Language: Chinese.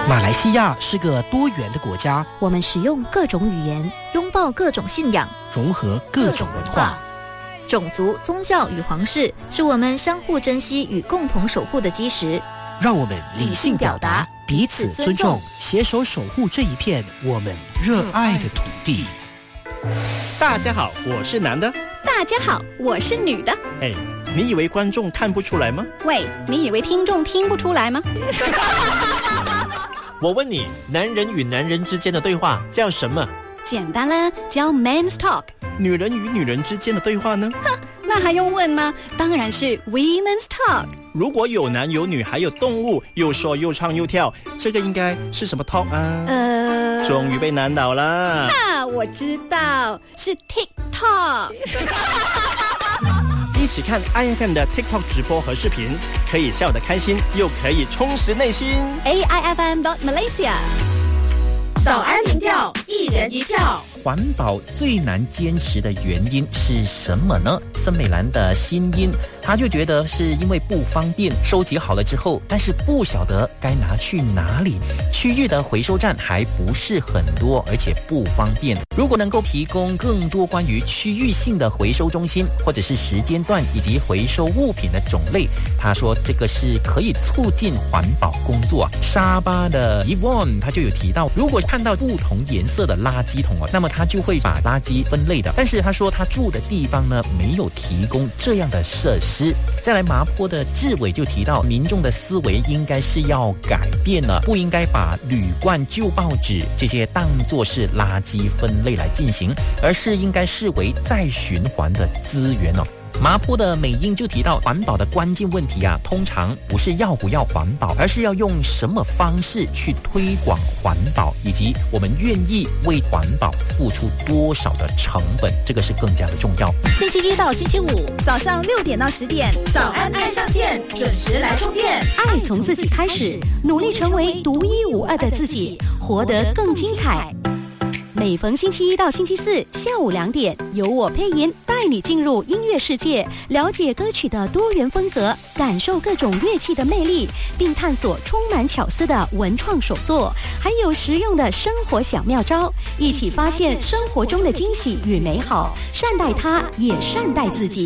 马来西亚是个多元的国家， 我们使用各种语言，拥抱各种信仰， 融合各种文化。 种族、宗教与皇室是我们相互珍惜与共同守护的基石。 让我们理性表达，彼此尊重，携手守护这一片我们热爱的土地。 大家好，我是男的。 大家好，我是女的。 哎，你以为观众看不出来吗？ 喂，你以为听众听不出来吗？ 我问你，男人与男人之间的对话叫什么？ 简单啦，叫 Men's Talk。 女人与女人之间的对话呢？ 哼，那还用问吗？当然是 Women's Talk。 如果有男有女还有动物，又说又唱又跳，这个应该是什么 talk 啊？终于被难倒了。 那我知道，是 TikTok。 一起看 IFM 的 TikTok 直播和视频，可以笑得开心，又可以充实内心。 AIFM.Malaysia。 早安民调，一人一票。 环保最难坚持的原因是什么呢？森美兰的新音，他就觉得是因为不方便，收集好了之后，但是不晓得该拿去哪里。区域的回收站还不是很多，而且不方便。如果能够提供更多关于区域性的回收中心，或者是时间段以及回收物品的种类，他说这个是可以促进环保工作。沙巴的 Yvonne 他就有提到，如果看到不同颜色的垃圾桶那么他就会把垃圾分类的，但是他说他住的地方呢没有提供这样的设施。再来麻坡的志伟就提到，民众的思维应该是要改变了，不应该把铝罐、旧报纸这些当作是垃圾分类来进行，而是应该视为再循环的资源哦。麻坡的美英就提到，环保的关键问题通常不是要不要环保，而是要用什么方式去推广环保，以及我们愿意为环保付出多少的成本，这个是更加的重要。 星期一到星期五早上6点到10点，早安爱上线，准时来充电。 爱从自己开始，努力成为独一无二的自己，活得更精彩。每逢星期一到星期四下午2点，由我配音带你进入音乐世界，了解歌曲的多元风格，感受各种乐器的魅力，并探索充满巧思的文创手作，还有实用的生活小妙招，一起发现生活中的惊喜与美好，善待它，也善待自己。